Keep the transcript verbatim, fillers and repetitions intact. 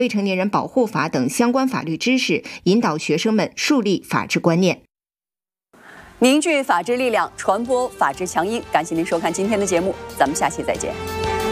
未成年人保护法等相关法律知识，引导学生们树立法治观念。 凝聚法治力量，传播法治强音。感谢您收看今天的节目，咱们下期再见。